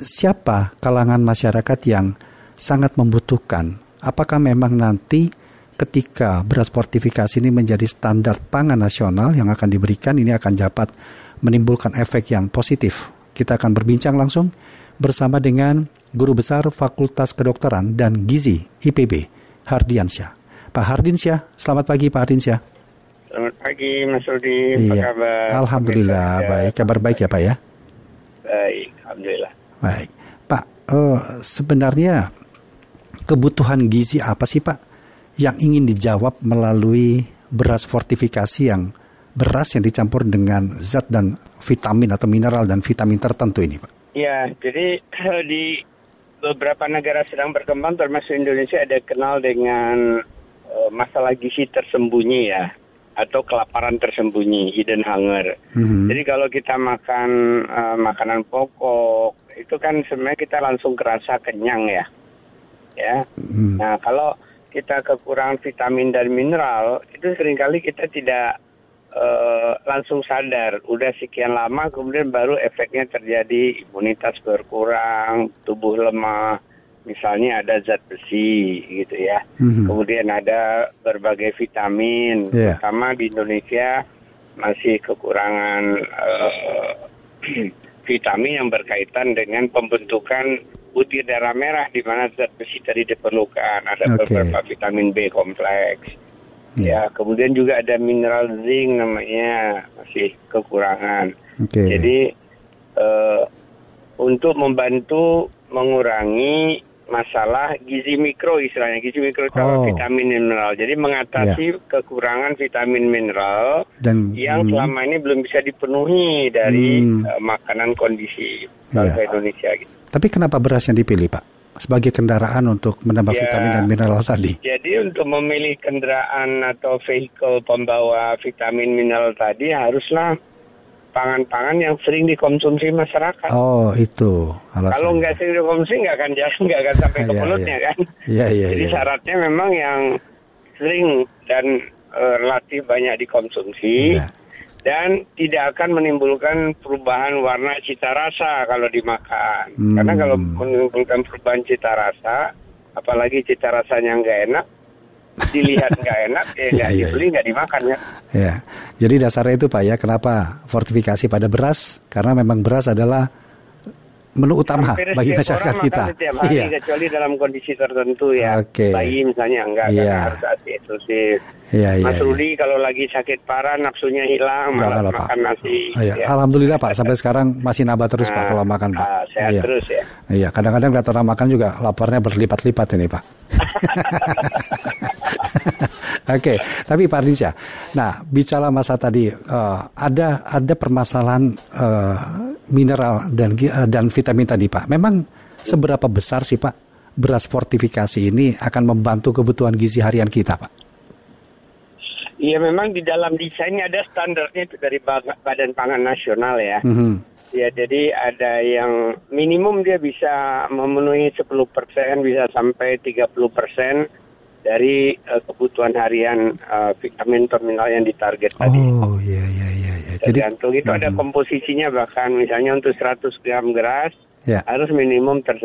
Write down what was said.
siapa kalangan masyarakat yang sangat membutuhkan? Apakah memang nanti ketika beras fortifikasi ini menjadi standar pangan nasional yang akan diberikan, ini akan dapat menimbulkan efek yang positif? Kita akan berbincang langsung bersama dengan Guru Besar Fakultas Kedokteran dan Gizi IPB, Hardiansyah. Pak Hardiansyah, selamat pagi Pak Hardiansyah. Selamat pagi Mas Rudi, apa kabar? Alhamdulillah, baik. Kabar baik ya Pak ya? Baik, Alhamdulillah. Baik. Pak, sebenarnya kebutuhan gizi apa sih Pak yang ingin dijawab melalui beras fortifikasi, yang beras yang dicampur dengan zat dan vitamin atau mineral dan vitamin tertentu ini Pak? Ya, jadi di beberapa negara sedang berkembang termasuk Indonesia ada kenal dengan masalah gizi tersembunyi ya, atau kelaparan tersembunyi, hidden hunger. Jadi kalau kita makan makanan pokok itu kan sebenarnya kita langsung kerasa kenyang ya. Nah kalau kita kekurangan vitamin dan mineral itu seringkali kita tidak langsung sadar. Udah sekian lama kemudian baru efeknya terjadi, imunitas berkurang, tubuh lemah. Misalnya ada zat besi gitu ya. Kemudian ada berbagai vitamin. Terutama di Indonesia masih kekurangan vitamin yang berkaitan dengan pembentukan butir darah merah, di mana zat besi tadi diperlukan. Ada beberapa vitamin B kompleks. Ya, kemudian juga ada mineral zinc namanya, masih kekurangan. Jadi untuk membantu mengurangi masalah gizi mikro, istilahnya gizi mikro itu vitamin mineral. Jadi mengatasi kekurangan vitamin mineral dan yang selama ini belum bisa dipenuhi dari makanan kondisi bangsa Indonesia gitu. Tapi kenapa beras yang dipilih Pak sebagai kendaraan untuk menambah vitamin dan mineral tadi? Jadi untuk memilih kendaraan atau vehicle pembawa vitamin mineral tadi haruslah pangan-pangan yang sering dikonsumsi masyarakat. Oh, itu alasannya. Kalau nggak sering dikonsumsi nggak akan sampai ke mulutnya kan. Jadi syaratnya memang yang sering dan relatif banyak dikonsumsi dan tidak akan menimbulkan perubahan warna cita rasa kalau dimakan. Karena kalau menimbulkan perubahan cita rasa, apalagi cita rasanya nggak enak, dilihat nggak enak, nggak dibeli, nggak dimakan ya. Jadi dasarnya itu Pak ya, kenapa fortifikasi pada beras? Karena memang beras adalah menu utama bagi masyarakat kita. Setiap hari, kecuali dalam kondisi tertentu ya. Bayi misalnya enggak harus hati eksklusif. Mas Rudi kalau lagi sakit parah, nafsunya hilang, malah makan nasi. Alhamdulillah Pak, sampai sekarang masih nambah terus Pak kalau makan Pak. Sehat terus ya. Kadang-kadang lihat orang makan juga laparnya berlipat-lipat ini Pak. Tapi Pak Hardiansyah, nah bicara masa tadi ada permasalahan mineral dan vitamin tadi Pak. Memang seberapa besar sih Pak beras fortifikasi ini akan membantu kebutuhan gizi harian kita Pak? Iya, memang di dalam desainnya ada standarnya itu dari Badan Pangan Nasional ya. Ya, jadi ada yang minimum dia bisa memenuhi 10%, bisa sampai 30% dari kebutuhan harian vitamin atau mineral yang ditarget tadi. Tergantung itu ada komposisinya, bahkan misalnya untuk 100 gram beras harus minimum